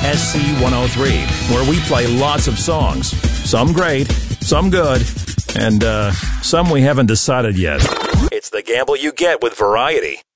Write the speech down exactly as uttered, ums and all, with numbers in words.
S C one oh three, where we play lots of songs. Some great, some good, and uh, some we haven't decided yet. It's the gamble you get with variety.